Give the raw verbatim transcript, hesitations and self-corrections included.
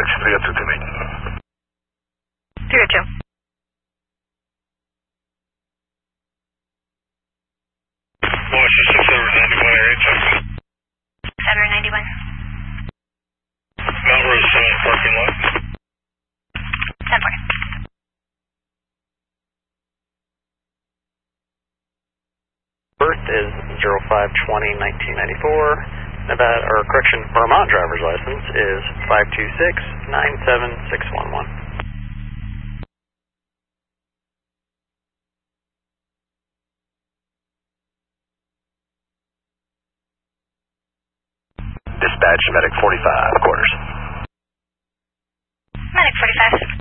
Approach three oh two to me. three oh two. Washington six over ninety-one area check. Saturday ninety-one. Melrose seven parking lot. ten four. Birth is zero five twenty nineteen ninety-four. Nevada, or correction, Vermont driver's license is five two six nine seven six one one. Dispatch, Medic forty-five, quarters. Medic forty-five.